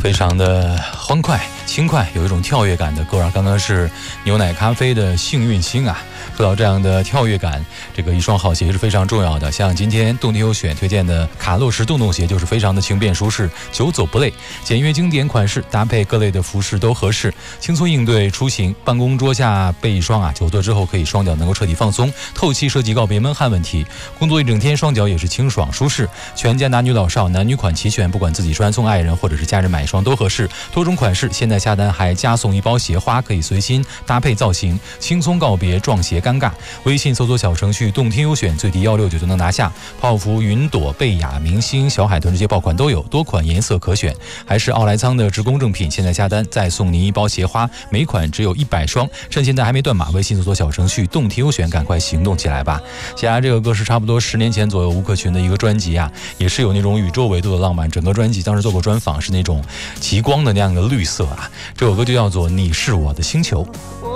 非常的欢快轻快，有一种跳跃感的歌啊。刚刚是牛奶咖啡的幸运星啊。说到这样的跳跃感，这个一双好鞋是非常重要的。像今天动听优选推荐的卡洛什洞洞鞋就是非常的轻便舒适，久走不累，简约经典款式，搭配各类的服饰都合适，轻松应对出行。办公桌下备一双啊，久坐之后可以双脚能够彻底放松，透气设计告别闷汗问题。工作一整天双脚也是清爽舒适，全家男女老少男女款齐全，不管自己穿送爱人或者是家人买一双都合适。多种款式，现在下单还加送一包鞋花，可以随心搭配造型，轻松告别撞鞋尴尬。微信搜索小程序动听优选，最低169就能拿下。泡芙、云朵、贝雅、明星、小海豚这些爆款都有，多款颜色可选，还是奥莱仓的职工正品。现在下单再送您一包鞋花，每款只有100双，趁现在还没断码，微信搜索小程序动听优选，赶快行动起来吧。接下来这个歌是差不多10年前左右吴克群的一个专辑啊，也是有那种宇宙维度的浪漫。整个专辑当时做过专访，是那种极光的那样的绿色啊。这首歌就叫做《你是我的星球》。